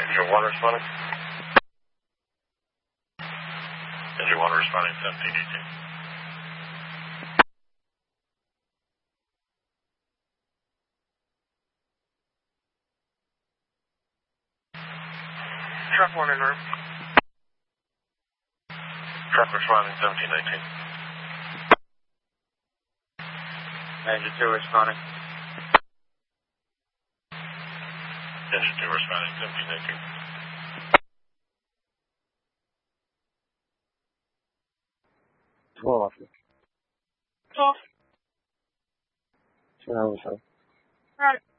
Engine 1 responding. Engine 1 responding 1718. Truck 1 in room. Truck responding 1718. Engine 2 responding. Engine 2 responding 1718. Twelve. 12. Sure, Alright.